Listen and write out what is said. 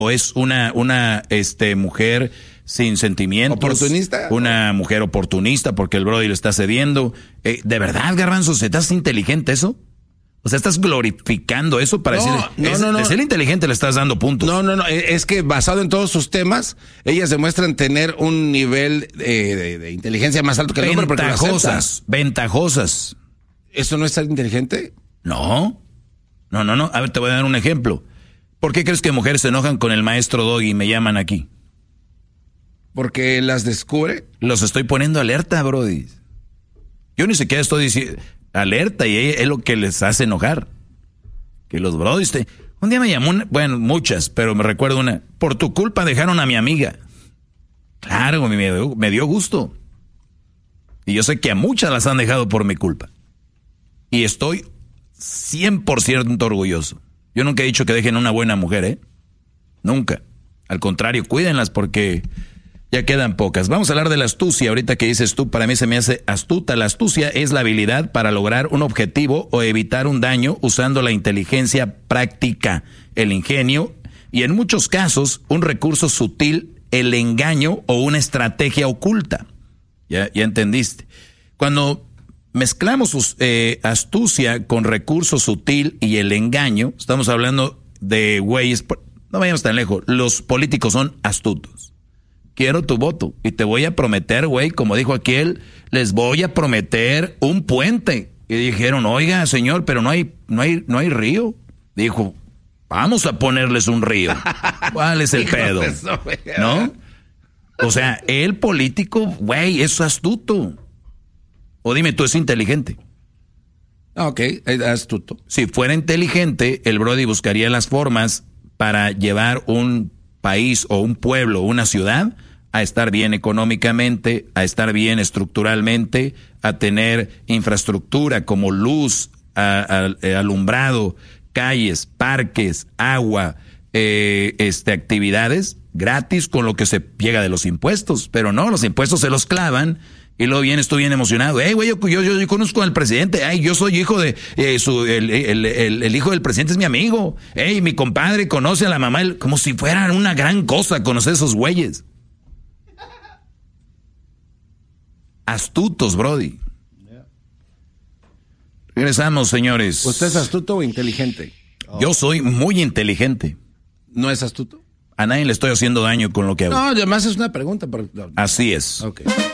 o es una mujer sin sentimientos. ¿Oportunista? Una mujer oportunista porque el brody le está cediendo. ¿De verdad, Garbanzo, se te hace inteligente eso? O sea, estás glorificando eso para decir, de ser inteligente le estás dando puntos. No, es que basado en todos sus temas, ellas demuestran tener un nivel de inteligencia más alto que el hombre. Ventajosas. ¿Eso no es ser inteligente? No. A ver, te voy a dar un ejemplo. ¿Por qué crees que mujeres se enojan con el maestro Doggy y me llaman aquí? Porque las descubre. Los estoy poniendo alerta, brody. Yo ni siquiera estoy diciendo alerta y es lo que les hace enojar. Que los brodis un día me llamó muchas, pero me recuerdo una. Por tu culpa dejaron a mi amiga. Claro, me dio gusto. Y yo sé que a muchas las han dejado por mi culpa. Y estoy 100% orgulloso. Yo nunca he dicho que dejen una buena mujer, Nunca. Al contrario, cuídenlas porque ya quedan pocas. Vamos a hablar de la astucia. Ahorita que dices tú, para mí se me hace astuta. La astucia es la habilidad para lograr un objetivo o evitar un daño usando la inteligencia práctica, el ingenio y en muchos casos un recurso sutil, el engaño o una estrategia oculta. Ya entendiste. Cuando mezclamos astucia con recurso sutil y el engaño, estamos hablando de güeyes, no vayamos tan lejos, los políticos son astutos. Quiero tu voto y te voy a prometer, güey, como dijo aquel, les voy a prometer un puente. Y dijeron, oiga, señor, pero no hay río. Dijo, vamos a ponerles un río. ¿Cuál es el pedo? ¿No? O sea, el político, güey, es astuto. O dime, ¿tú es inteligente? Ok, es astuto. Si fuera inteligente, el brody buscaría las formas para llevar un país o un pueblo, una ciudad, a estar bien económicamente, a estar bien estructuralmente, a tener infraestructura como luz, alumbrado, calles, parques, agua, actividades gratis con lo que se llega de los impuestos. Pero no, los impuestos se los clavan y luego vienes tú bien emocionado. Güey, yo conozco al presidente. Yo soy hijo de el hijo del presidente es mi amigo. Mi compadre conoce a la mamá. Como si fueran una gran cosa conocer a esos güeyes. Astutos, brody. Regresamos, señores. ¿Usted es astuto o inteligente? Yo soy muy inteligente. ¿No es astuto? A nadie le estoy haciendo daño con lo que hago. No, además es una pregunta. Así es. Okay.